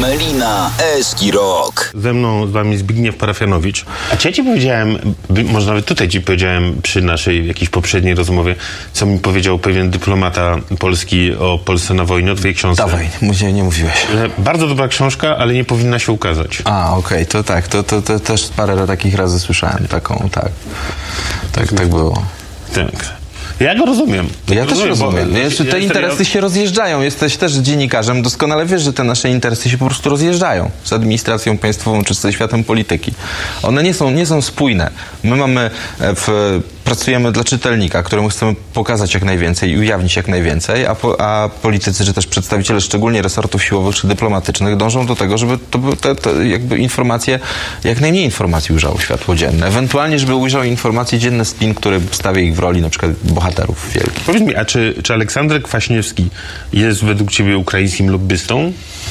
Melina, Eski Rock. Ze mną, z wami Zbigniew Parafianowicz. A czy ja ci powiedziałem, może nawet tutaj ci powiedziałem przy naszej jakiejś poprzedniej rozmowie, co mi powiedział pewien dyplomata polski o Polsce na wojnie, o twojej książce? Dawaj, nie mówiłeś. Bardzo dobra książka, ale nie powinna się ukazać. Okej, to tak, to też parę takich razy słyszałem taką, tak. Tak było. Tak. Ja go rozumiem. Ja też rozumiem. Te interesy się rozjeżdżają. Jesteś też dziennikarzem. Doskonale wiesz, że te nasze interesy się po prostu rozjeżdżają z administracją państwową czy ze światem polityki. One nie są spójne. My pracujemy dla czytelnika, któremu chcemy pokazać jak najwięcej i ujawnić jak najwięcej, a politycy, czy też przedstawiciele szczególnie resortów siłowych czy dyplomatycznych dążą do tego, żeby jakby informacje, jak najmniej informacji ujrzało światło dzienne. Ewentualnie, żeby ujrzał informacje dzienne spin, który stawia ich w roli na przykład bohaterów wielkich. Powiedz mi, a czy Aleksander Kwaśniewski jest według ciebie ukraińskim lobbystą?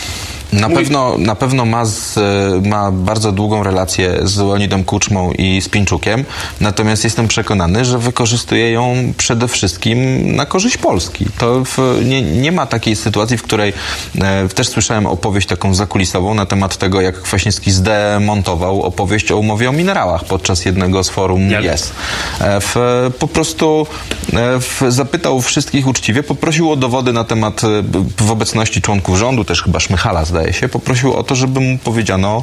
Na pewno ma bardzo długą relację z Leonidem Kuczmą i z Pińczukiem, natomiast jestem przekonany, że wykorzystuje ją przede wszystkim na korzyść Polski. Nie ma takiej sytuacji, w której też słyszałem opowieść taką zakulisową na temat tego, jak Kwaśniewski zdemontował opowieść o umowie o minerałach podczas jednego z forum YES. Po prostu zapytał wszystkich uczciwie, poprosił o dowody na temat w obecności członków rządu, też chyba Szmychala zdaje się, poprosił o to, żeby mu powiedziano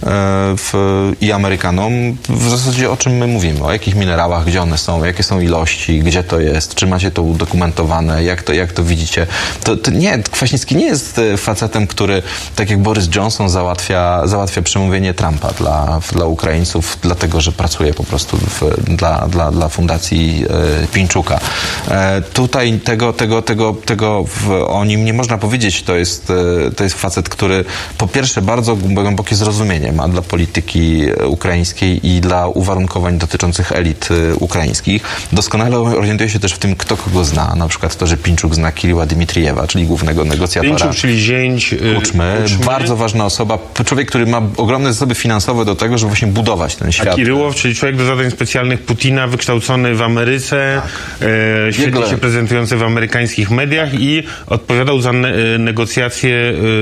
i Amerykanom w zasadzie o czym my mówimy, o jakich minerałach, gdzie one są, jakie są ilości, gdzie to jest, czy macie to udokumentowane, jak to widzicie. Nie, Kwaśniewski nie jest facetem, który tak jak Boris Johnson załatwia przemówienie Trumpa dla Ukraińców, dlatego, że pracuje po prostu dla fundacji Pińczuka. Tutaj tego o nim nie można powiedzieć. To jest facet, który po pierwsze bardzo głębokie zrozumienie ma dla polityki ukraińskiej i dla uwarunkowań dotyczących elit ukraińskich. Doskonale orientuje się też w tym, kto kogo zna. Na przykład to, że Pińczuk zna Kiryła Dmitrijewa, czyli głównego negocjatora. Pińczuk, czyli zięć Kuczmy. Bardzo ważna osoba. Człowiek, który ma ogromne zasoby finansowe do tego, żeby właśnie budować ten świat. A Kiryłow, czyli człowiek do zadań specjalnych Putina, wykształcony w Ameryce, świetnie się prezentujący w amerykańskich mediach i odpowiadał za negocjacje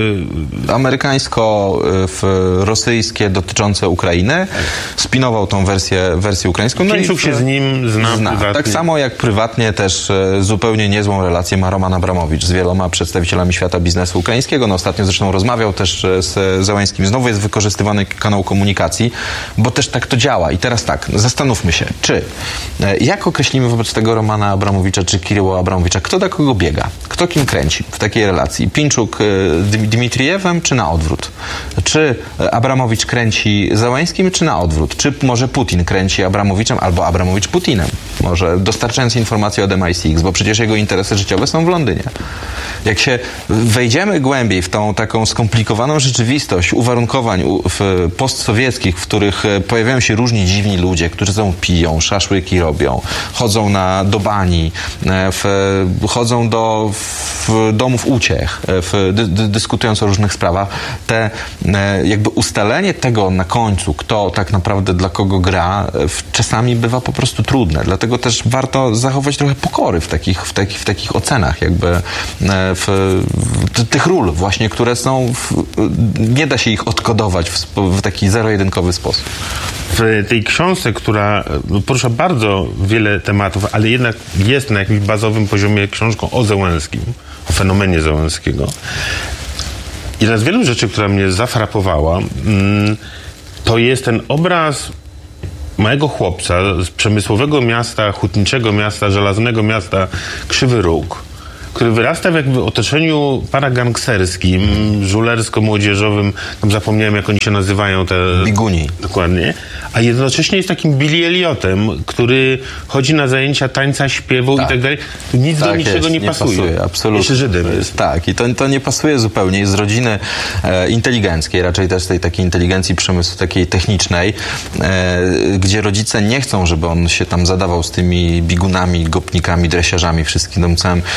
amerykańsko-rosyjskie dotyczące Ukrainy. Spinował tą wersję ukraińską. Pińczuk się z nim zna. Tak samo jak prywatnie też zupełnie niezłą relację ma Roman Abramowicz z wieloma przedstawicielami świata biznesu ukraińskiego. Ostatnio zresztą rozmawiał też z Zełenськim. Znowu jest wykorzystywany kanał komunikacji, bo też tak to działa. I teraz tak, zastanówmy się, jak określimy wobec tego Romana Abramowicza czy Kiryła Abramowicza, kto do kogo biega? Kto kim kręci w takiej relacji? Pińczuk Dmitrijewem, czy na odwrót? Czy Abramowicz kręci Zełenськim, czy na odwrót? Czy może Putin kręci Abramowiczem, albo Abramowicz Putinem? Może dostarczając informacje od MI6, bo przecież jego interesy życiowe są w Londynie. Jak się wejdziemy głębiej w tą taką skomplikowaną rzeczywistość uwarunkowań postsowieckich, w których pojawiają się różni dziwni ludzie, którzy piją, szaszłyki robią, chodzą do bani, chodzą do domów uciech, dyskutując o różnych sprawach, jakby ustalenie tego na końcu, kto tak naprawdę dla kogo gra, czasami bywa po prostu trudne. Dlatego też warto zachować trochę pokory w takich ocenach, jakby tych ról właśnie, które są, nie da się ich odkodować w taki zero-jedynkowy sposób. W tej książce, która porusza bardzo wiele tematów, ale jednak jest na jakimś bazowym poziomie książką o Zełenskim, o fenomenie Zełenskiego. Jedna z wielu rzeczy, która mnie zafrapowała, to jest ten obraz małego chłopca z przemysłowego miasta, hutniczego miasta, żelaznego miasta Krzywy Róg, który wyrasta w jakby otoczeniu paragangsterskim, żulersko-młodzieżowym, tam zapomniałem, jak oni się nazywają. Biguni. Dokładnie. A jednocześnie jest takim Billy Elliotem, który chodzi na zajęcia tańca, śpiewu i tak dalej. Nic do niczego nie pasuje. Absolutnie. Jeszcze Żydem jest. Tak, i to nie pasuje zupełnie. Jest z rodziny inteligenckiej, raczej też tej takiej inteligencji przemysłu, takiej technicznej, gdzie rodzice nie chcą, żeby on się tam zadawał z tymi bigunami, gopnikami, dresiarzami, wszystkim tym całym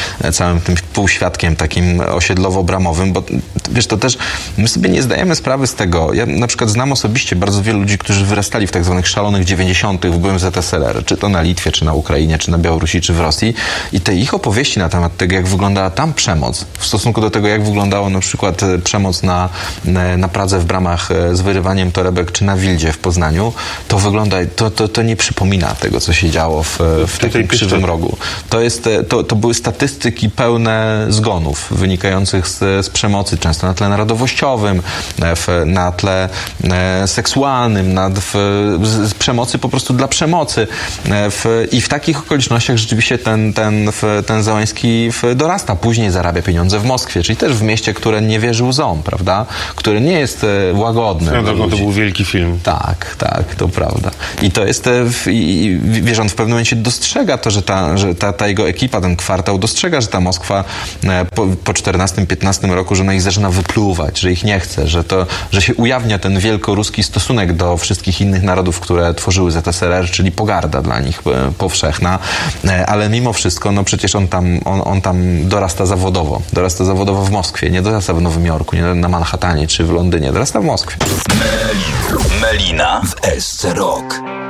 całym tym półświadkiem takim osiedlowo-bramowym, bo wiesz, to też my sobie nie zdajemy sprawy z tego. Ja na przykład znam osobiście bardzo wielu ludzi, którzy wyrastali w tak zwanych szalonych 90. w byłym ZSRR, czy to na Litwie, czy na Ukrainie, czy na Białorusi, czy w Rosji i te ich opowieści na temat tego, jak wyglądała tam przemoc, w stosunku do tego, jak wyglądało na przykład przemoc na Pradze w Bramach z wyrywaniem torebek, czy na Wildzie w Poznaniu, to wygląda, to nie przypomina tego, co się działo w takim krzywym rogu. To były statystyki pełne zgonów wynikających z przemocy, często na tle narodowościowym, na tle seksualnym, z przemocy po prostu dla przemocy. I w takich okolicznościach rzeczywiście ten Załęski dorasta. Później zarabia pieniądze w Moskwie, czyli też w mieście, które nie wierzy łzom, prawda? Które nie jest łagodne. To był wielki film. Tak, to prawda. I to jest, wiesz, on w pewnym momencie dostrzega to, że ta jego ekipa, ten kwartał dostrzega, że ta Moskwa po 14-15 roku, że ona ich zaczyna wypluwać, że ich nie chce, że się ujawnia ten wielkoruski stosunek do wszystkich innych narodów, które tworzyły ZSRR, czyli pogarda dla nich powszechna, ale mimo wszystko, no przecież on tam dorasta zawodowo w Moskwie, nie dorasta w Nowym Jorku, nie na Manhattanie czy w Londynie, dorasta w Moskwie. Melina w SC Rock.